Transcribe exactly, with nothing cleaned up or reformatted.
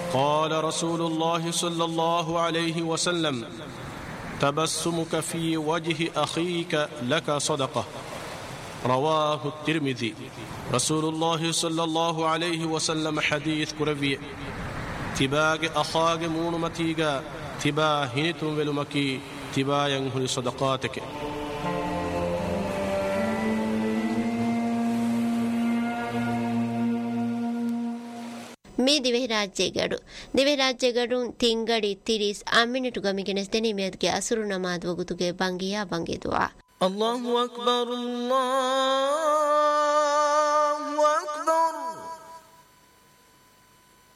قال رسول الله صلى الله عليه وسلم تبسمك في وجه أخيك لك صدقة رواه الترمذي. رسول الله صلى الله عليه وسلم حديث كربي تباغ أخاغ مونمتيغا تبا هنتم ولمكي تبا ينهل صدقاتك. මේ දිවෙහි රාජ්‍යයේ ගඩු දිවෙහි රාජ්‍යයේ ගඩුන් තිංගඩි තිරිස් ආමිනිටු ගමිගෙනස් දෙනීමියත්ගේ අසුරු නමාද වගුතුගේ බංගියා බංගේ දුආ. الله أكبر الله